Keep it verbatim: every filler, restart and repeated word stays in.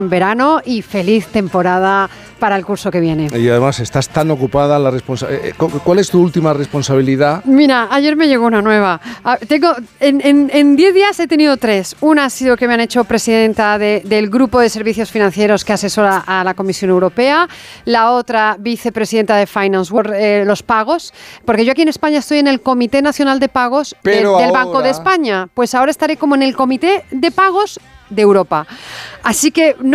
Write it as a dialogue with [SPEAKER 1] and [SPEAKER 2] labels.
[SPEAKER 1] verano y feliz temporada para el curso que viene.
[SPEAKER 2] Y además estás tan ocupada, la responsa- eh, ¿cuál es tu última responsabilidad?
[SPEAKER 1] Mira, ayer me llegó una nueva. Ah, Tengo, en, en, en diez días he tenido tres. Una ha sido que me han hecho presidenta de, del grupo de servicios financieros que asesora a la Comisión Europea. La otra, vicepresidenta de Finance World, eh, los pagos. Porque yo aquí en España estoy en el Comité Nacional de Pagos de- del
[SPEAKER 2] Pero
[SPEAKER 1] Banco
[SPEAKER 2] ahora-
[SPEAKER 1] de España. Pues ahora estaré como en el Comité de Pagos de Europa. Así que no